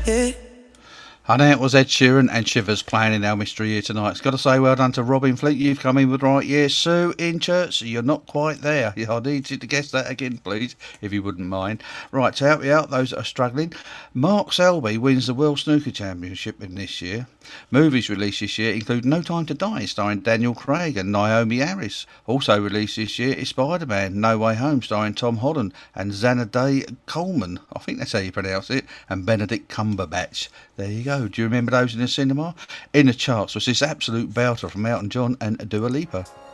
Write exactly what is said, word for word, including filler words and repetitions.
And it was Ed Sheeran and Shivers playing in our mystery here tonight. It's got to say well done to Robin Fleet. You've come in with right year. Sue in Chertsey, you're not quite there. I need you to guess that again, please, if you wouldn't mind. Right, to help you out, those that are struggling, Mark Selby wins the World Snooker Championship in this year. Movies released this year include No Time to Die, starring Daniel Craig and Naomi Harris. Also released this year is Spider-Man No Way Home, starring Tom Holland and Xanaday Coleman. I think that's how you pronounce it. And Benedict Cumberbatch. There you go. Do you remember those in the cinema? In the charts was this absolute belter from Elton John and Dua Lipa.